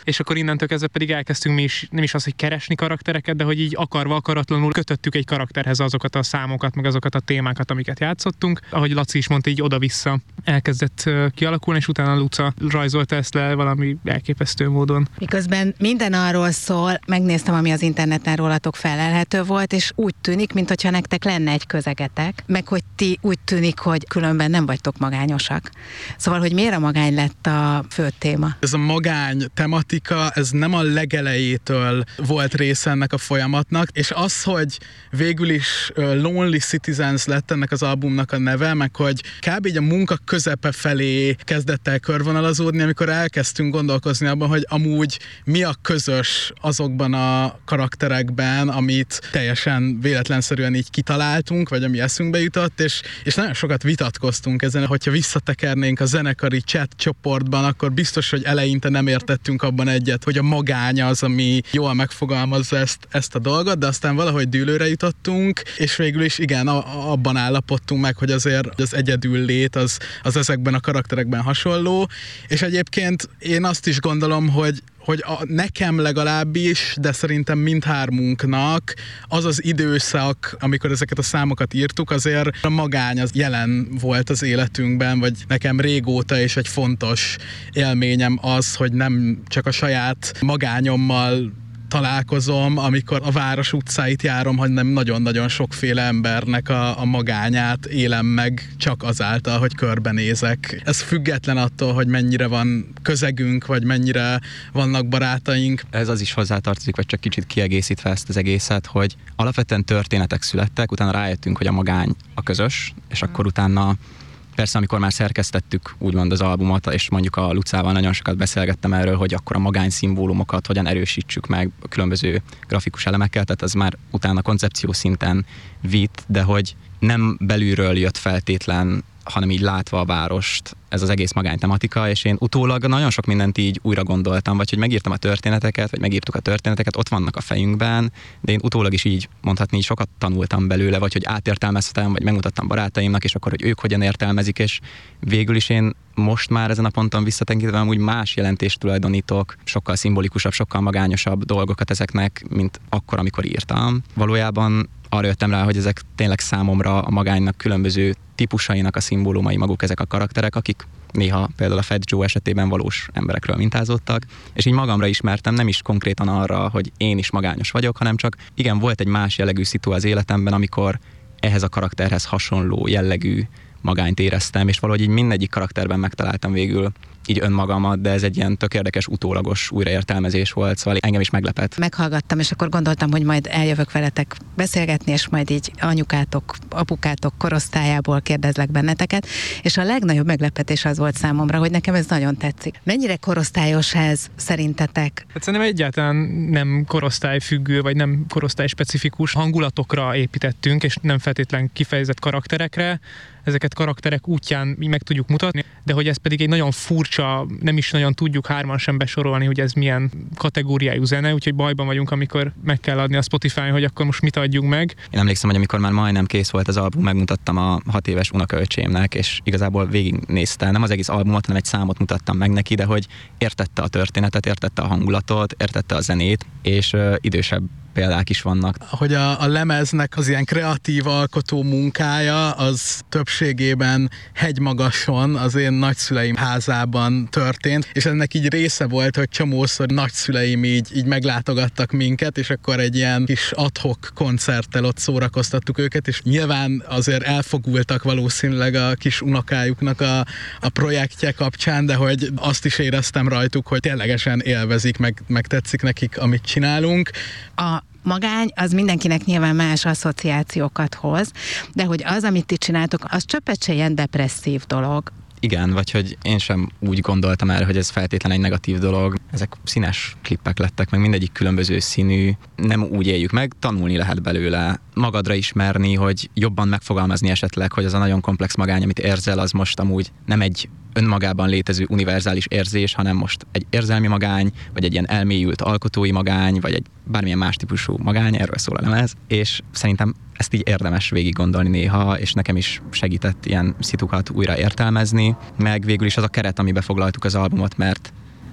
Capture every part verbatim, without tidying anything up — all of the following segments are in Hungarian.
és akkor innentől kezdve pedig elkezdtünk mi is, nem is az, hogy keresni karaktereket, de hogy így akarva akaratlanul kötöttük egy karakterhez azokat a számokat, meg azokat a témákat, amiket játszottunk. Ahogy Laci is mondta, így oda-vissza elkezdett kialakulni, és utána Luca rajzolta ezt le valami elképesztő módon. Miközben minden arról szól, megnéztem, ami az interneten rólatok felelhető volt, és úgy tűnik, mintha nektek lenne egy közegetek, meg hogy ti úgy tűnik, hogy különben nem vagytok magányosak. Szóval, hogy miért a magány lett a fő téma? Ez a magány tematika, ez nem a legelejétől volt része ennek a folyamatnak, és az, hogy végül is Lonely Citizens lett ennek az albumnak a neve, meg hogy kb. Így a munka közepe felé kezdett el körvonalazódni, amikor elkezdtünk gondolkozni abban, hogy amúgy mi a közös azokban a karakterekben, amit teljesen véletlenszerűen így kitaláltunk, vagy ami eszünkbe jutott, és, és nagyon sokat vitatkoztunk ezen, hogyha visszatekernénk a zenekari chat csoportban, akkor biztos, hogy eleinte nem értettünk abban egyet, hogy a magány az, ami jól megfogalmazza ezt, ezt a dolgot, de aztán valahogy dűlőre jutottunk, és végül is igen, a, abban állapodtunk meg, hogy azért az egyedül lét az, az ezekben a karakterekben hasonló, és egyébként én azt is gondolom, hogy hogy a, nekem legalábbis, de szerintem mindhármunknak az az időszak, amikor ezeket a számokat írtuk, azért a magány az jelen volt az életünkben, vagy nekem régóta is egy fontos élményem az, hogy nem csak a saját magányommal találkozom, amikor a város utcáit járom, hogy nem nagyon-nagyon sokféle embernek a, a magányát élem meg csak azáltal, hogy körbenézek. Ez független attól, hogy mennyire van közegünk, vagy mennyire vannak barátaink. Ez az is hozzátartozik, vagy csak kicsit kiegészítve ezt az egészet, hogy alapvetően történetek születtek, utána rájöttünk, hogy a magány a közös, és akkor utána persze, amikor már szerkesztettük úgymond az albumot, és mondjuk a Lucával nagyon sokat beszélgettem erről, hogy akkor a magány szimbólumukat hogyan erősítsük meg a különböző grafikus elemekkel, tehát az már utána koncepció szinten vitt, de hogy nem belülről jött feltétlen, hanem így látva a várost, ez az egész magány tematika, és én utólag nagyon sok mindent így újra gondoltam, vagy hogy megírtam a történeteket, vagy megírtuk a történeteket, ott vannak a fejünkben, de én utólag is így mondhatni, így sokat tanultam belőle, vagy hogy átértelmeztem, vagy megmutattam barátaimnak, és akkor, hogy ők hogyan értelmezik, és végül is én most már ezen a ponton visszatekintve amúgy más jelentést tulajdonítok, sokkal szimbolikusabb, sokkal magányosabb dolgokat ezeknek, mint akkor, amikor írtam. Valójában arra jöttem rá, hogy ezek tényleg számomra a magánynak különböző típusainak a szimbólumai maguk ezek a karakterek, akik néha például a Fat Joe esetében valós emberekről mintázódtak, és így magamra ismertem, nem is konkrétan arra, hogy én is magányos vagyok, hanem csak igen, volt egy más jellegű szitu az életemben, amikor ehhez a karakterhez hasonló jellegű magányt éreztem, és valahogy így mindegyik karakterben megtaláltam végül így önmagamat, de ez egy ilyen tök érdekes, utólagos újraértelmezés volt, szóval engem is meglepett. Meghallgattam, és akkor gondoltam, hogy majd eljövök veletek beszélgetni, és majd így anyukátok, apukátok korosztályából kérdezlek benneteket, és a legnagyobb meglepetés az volt számomra, hogy nekem ez nagyon tetszik. Mennyire korosztályos ez szerintetek? Hát szerintem egyáltalán nem korosztályfüggő, vagy nem korosztályspecifikus hangulatokra építettünk, és nem feltétlen kifejezett karakterekre. Ezeket karakterek útján mi meg tudjuk mutatni, de hogy ez pedig egy nagyon furcsa, nem is nagyon tudjuk hárman sem besorolni, hogy ez milyen kategóriájú zene, úgyhogy bajban vagyunk, amikor meg kell adni a Spotify-on, hogy akkor most mit adjunk meg. Én emlékszem, hogy amikor már majdnem kész volt az album, megmutattam a hat éves unokaöcsémnek, és igazából végignézte, nem az egész albumot, hanem egy számot mutattam meg neki, de hogy értette a történetet, értette a hangulatot, értette a zenét, és ö, idősebb példák is vannak. Hogy a, a lemeznek az ilyen kreatív alkotó munkája az többségében hegymagason az én nagyszüleim házában történt, és ennek így része volt, hogy csomószor nagyszüleim így, így meglátogattak minket, és akkor egy ilyen kis ad-hoc koncerttel ott szórakoztattuk őket, és nyilván azért elfogultak valószínűleg a kis unokájuknak a, a projektje kapcsán, de hogy azt is éreztem rajtuk, hogy ténylegesen élvezik, meg, meg tetszik nekik, amit csinálunk. A magány az mindenkinek nyilván más asszociációkat hoz, de hogy az, amit ti csináltok, az csöppet se ilyen depresszív dolog. Igen, vagy hogy én sem úgy gondoltam erre, hogy ez feltétlenül egy negatív dolog. Ezek színes klippek lettek, meg mindegyik különböző színű. Nem úgy éljük meg, tanulni lehet belőle. Magadra ismerni, hogy jobban megfogalmazni esetleg, hogy az a nagyon komplex magány, amit érzel, az most amúgy nem egy önmagában létező univerzális érzés, hanem most egy érzelmi magány, vagy egy ilyen elmélyült alkotói magány, vagy egy bármilyen más típusú magány, erről szól a lemez, és szerintem ezt így érdemes végig gondolni néha, és nekem is segített ilyen szitukat újra értelmezni, meg végül is az a keret, amiben foglaltuk az albumot, mert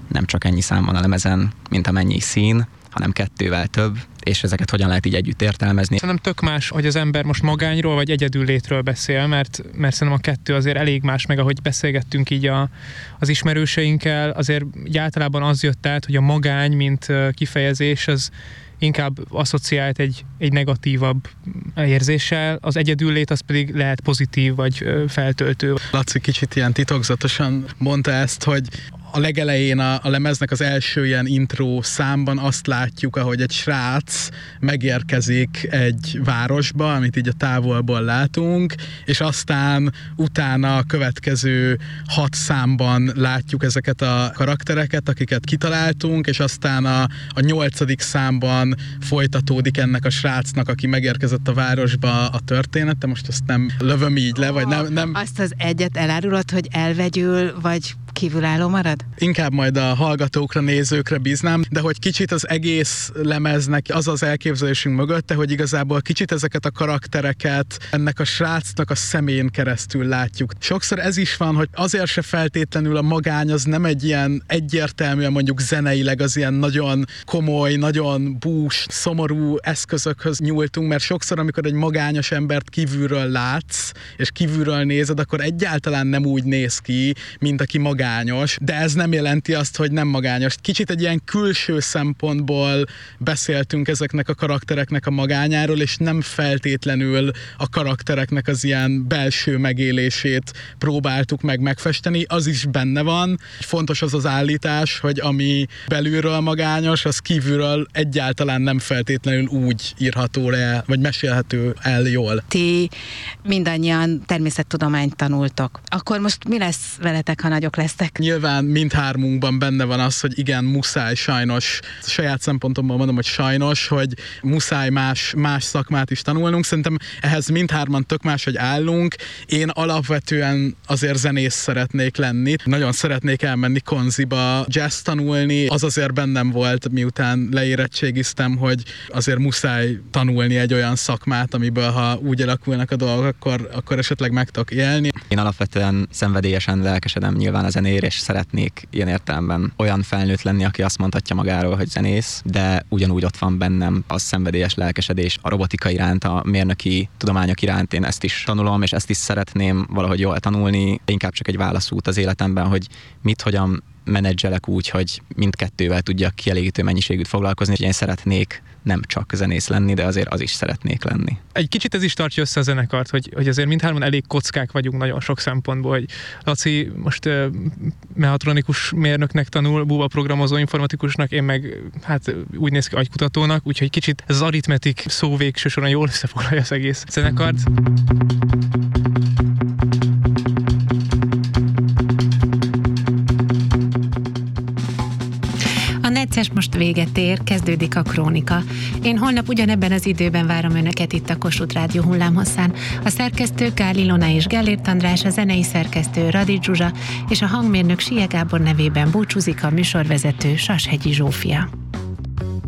nem csak ennyi szám van a lemezen, mint amennyi szín, hanem kettővel több, és ezeket hogyan lehet így együtt értelmezni. Szerintem tök más, hogy az ember most magányról vagy egyedüllétről beszél, mert, mert szerintem a kettő azért elég más, meg ahogy beszélgettünk így a, az ismerőseinkkel, azért általában az jött át, hogy a magány, mint kifejezés, az inkább asszociált egy, egy negatívabb érzéssel, az egyedüllét az pedig lehet pozitív vagy feltöltő. Laci kicsit ilyen titokzatosan mondta ezt, hogy a legelején a, a lemeznek az első ilyen intro számban azt látjuk, ahogy egy srác megérkezik egy városba, amit így a távolból látunk, és aztán utána a következő hat számban látjuk ezeket a karaktereket, akiket kitaláltunk, és aztán a, a nyolcadik számban folytatódik ennek a srácnak, aki megérkezett a városba a története. Most azt nem lövöm így le, vagy nem... nem... Azt az egyet elárulod, hogy elvegyül, vagy kívülálló marad? Inkább majd a hallgatókra, nézőkre bíznám, de hogy kicsit az egész lemeznek az az elképzelésünk mögötte, hogy igazából kicsit ezeket a karaktereket ennek a srácnak a szemén keresztül látjuk. Sokszor ez is van, hogy azért se feltétlenül a magány az nem egy ilyen egyértelműen mondjuk zeneileg az ilyen nagyon komoly, nagyon bús, szomorú eszközökhöz nyúltunk, mert sokszor, amikor egy magányos embert kívülről látsz, és kívülről nézed, akkor egyáltalán nem úgy néz ki, mint aki magányos. De ez nem jelenti azt, hogy nem magányos. Kicsit egy ilyen külső szempontból beszéltünk ezeknek a karaktereknek a magányáról, és nem feltétlenül a karaktereknek az ilyen belső megélését próbáltuk meg megfesteni. Az is benne van. Fontos az az állítás, hogy ami belülről magányos, az kívülről egyáltalán nem feltétlenül úgy írható le, vagy mesélhető el jól. Ti mindannyian természettudományt tanultok. Akkor most mi lesz veletek, ha nagyok lesztek? Nyilván mindhármunkban benne van az, hogy igen, muszáj sajnos, saját szempontomból mondom, hogy sajnos, hogy muszáj más, más szakmát is tanulnunk. Szerintem ehhez mindhárman tök más, hogy állunk. Én alapvetően azért zenész szeretnék lenni. Nagyon szeretnék elmenni konziba jazz tanulni. Az azért bennem volt, miután leérettségiztem, hogy azért muszáj tanulni egy olyan szakmát, amiből ha úgy alakulnak a dolgok, akkor, akkor esetleg meg tudok élni. Én alapvetően szenvedélyesen lelkesedem nyilván a zenér, és szeretnék ilyen értelemben olyan felnőtt lenni, aki azt mondhatja magáról, hogy zenész, de ugyanúgy ott van bennem az szenvedélyes lelkesedés a robotika iránt, a mérnöki tudományok iránt. Én ezt is tanulom, és ezt is szeretném valahogy jól tanulni. Inkább csak egy válaszút az életemben, hogy mit, hogyan menedzselek úgy, hogy mindkettővel tudjak kielégítő mennyiségűt foglalkozni. Én szeretnék nem csak zenész lenni, de azért az is szeretnék lenni. Egy kicsit ez is tartja össze a zenekart, hogy, hogy azért mindhárman elég kockák vagyunk nagyon sok szempontból, hogy Laci most uh, mechatronikus mérnöknek tanul, Búba programozó informatikusnak, én meg hát úgy néz ki agykutatónak, úgyhogy kicsit ez az aritmetik szó végső soron jól összefoglalja az egész zenekart. A necces most véget ér, kezdődik a krónika. Én holnap ugyanebben az időben várom Önöket itt a Kossuth Rádió hullámhosszán. A szerkesztő Kál Ilona és Gellért András, a zenei szerkesztő Radics Zsuzsa és a hangmérnök Sie Gábor nevében búcsúzik a műsorvezető Sashegyi Zsófia.